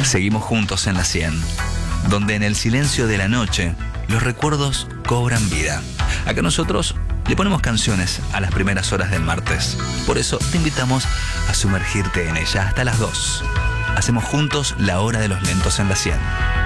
Seguimos juntos en la 100, donde en el silencio de la noche los recuerdos cobran vida. Acá nosotros le ponemos canciones a las primeras horas del martes. Por eso te invitamos a sumergirte en ella hasta las 2. Hacemos juntos la hora de los lentos en la 100.